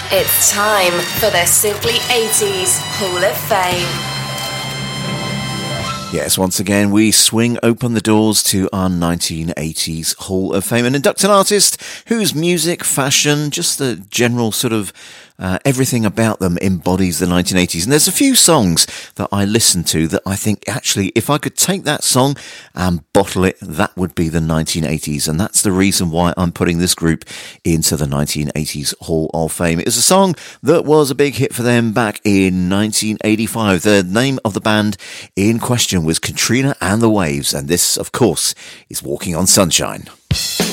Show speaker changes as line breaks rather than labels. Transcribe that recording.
It's time for the Simply 80s Hall of Fame.
Yes, once again, we swing open the doors to our 1980s Hall of Fame and induct an artist whose music, fashion, just the general sort of everything about them embodies the 1980s. And there's a few songs that I listen to that I think, actually, if I could take that song and bottle it, that would be the 1980s. And that's the reason why I'm putting this group into the 1980s Hall of Fame. It was a song that was a big hit for them back in 1985. The name of the band in question was Katrina and the Waves. And this, of course, is Walking on Sunshine.